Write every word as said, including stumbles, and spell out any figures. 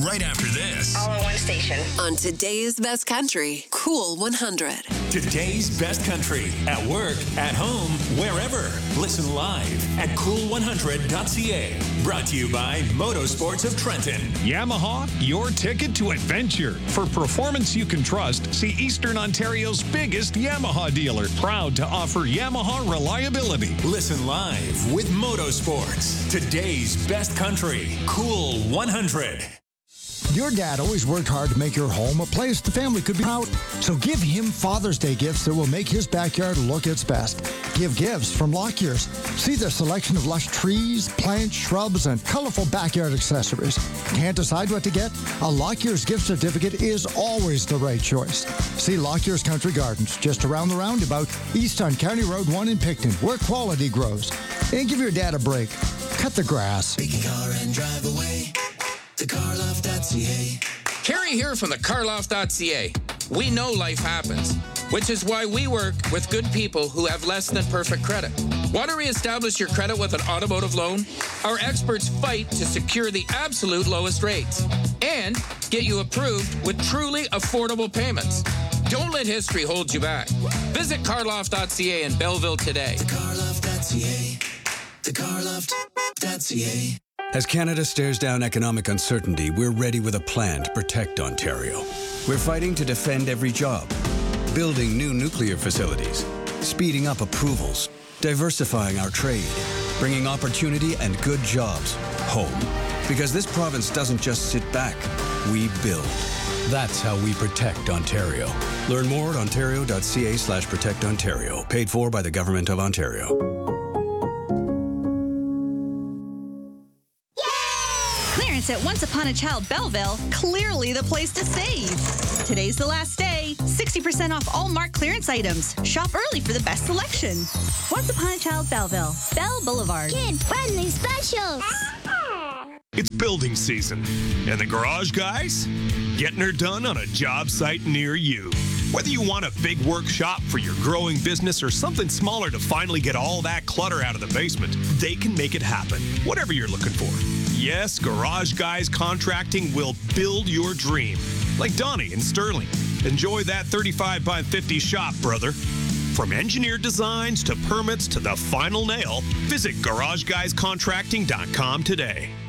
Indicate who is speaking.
Speaker 1: right after this.
Speaker 2: All on one station.
Speaker 3: On today's best country, Cool one hundred.
Speaker 1: Today's best country. At work, at home, wherever. Listen live at cool one hundred dot c a. Brought to you by Motorsports of Trenton.
Speaker 4: Yamaha, your ticket to adventure. For performance you can trust, see Eastern Ontario's biggest Yamaha dealer. Proud to offer Yamaha reliability.
Speaker 1: Listen live with Motorsports. Today's best country. Cool one hundred.
Speaker 5: Your dad always worked hard to make your home a place the family could be proud. So give him Father's Day gifts that will make his backyard look its best. Give gifts from Lockyear's. See their selection of lush trees, plants, shrubs, and colorful backyard accessories. Can't decide what to get? A Lockyear's gift certificate is always the right choice. See Lockyear's Country Gardens, just around the roundabout, east on County Road one in Picton, where quality grows. And give your dad a break. Cut the grass.
Speaker 6: Take a car and drive away to carloft dot c a.
Speaker 7: Carrie here from the carloft dot c a. We know life happens, which is why we work with good people who have less than perfect credit. Want to reestablish your credit with an automotive loan? Our experts fight to secure the absolute lowest rates and get you approved with truly affordable payments. Don't let history hold you back. Visit carloft dot c a in Belleville today.
Speaker 6: The carloft dot c a. The carloft dot c a.
Speaker 8: As Canada stares down economic uncertainty, we're ready with a plan to protect Ontario. We're fighting to defend every job, building new nuclear facilities, speeding up approvals, diversifying our trade, bringing opportunity and good jobs home. Because this province doesn't just sit back, we build. That's how we protect Ontario. Learn more at ontario dot c a slash protect Ontario. Paid for by the Government of Ontario.
Speaker 9: Clearance at Once Upon a Child Belleville, clearly the place to save. Today's the last day. sixty percent off all marked clearance items. Shop early for the best selection. Once Upon a Child Belleville, Bell Boulevard.
Speaker 10: Kid-friendly specials.
Speaker 11: It's building season, and the garage guys getting her done on a job site near you. Whether you want a big workshop for your growing business or something smaller to finally get all that clutter out of the basement, they can make it happen, whatever you're looking for. Yes, Garage Guys Contracting will build your dream. Like Donnie in Sterling. Enjoy that thirty-five by fifty shop, brother. From engineered designs to permits to the final nail, visit garage guys contracting dot com today.